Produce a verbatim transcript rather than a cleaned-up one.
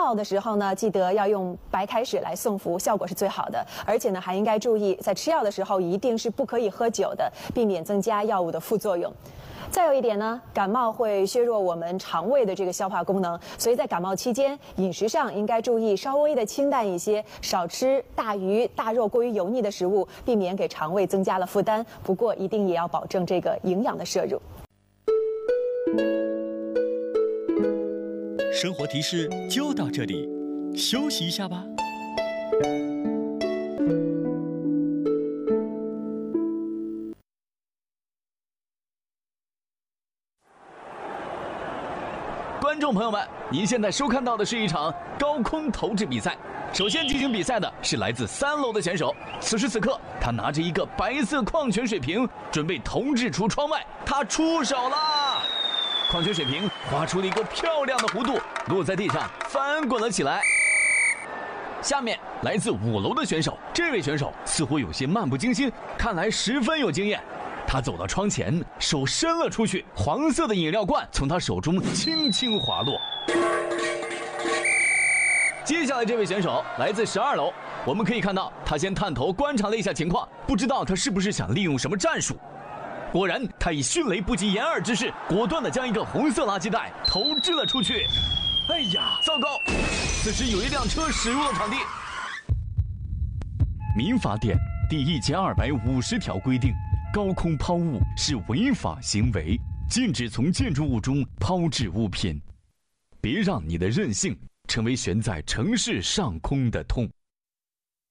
帽的时候呢，记得要用白开水来送服，效果是最好的。而且呢，还应该注意，在吃药的时候一定是不可以喝酒的，避免增加药物的副作用。再有一点呢，感冒会削弱我们肠胃的这个消化功能，所以在感冒期间，饮食上应该注意稍微的清淡一些，少吃大鱼大肉过于油腻的食物，避免给肠胃增加了负担。不过一定也要保证这个营养的摄入。 生活提示就到这里，休息一下吧。 观众朋友们，您现在收看到的是一场高空投掷比赛。首先进行比赛的是来自三楼的选手，此时此刻，他拿着一个白色矿泉水瓶，准备投掷出窗外。他出手啦！矿泉水瓶划出了一个漂亮的弧度，落在地上，翻滚了起来。下面来自五楼的选手，这位选手似乎有些漫不经心，看来十分有经验。他走到窗前，手伸了出去，黄色的饮料罐从他手中轻轻滑落。接下来这位选手来自十二楼，我们可以看到他先探头观察了一下情况，不知道他是不是想利用什么战术。果然，他以迅雷不及掩耳之势，果断地将一个红色垃圾袋投掷了出去。哎呀，糟糕！此时有一辆车驶入了场地。民法典第一千二百五十条规定，高空抛物是违法行为，禁止从建筑物中抛掷物品。别让你的任性成为悬在城市上空的痛。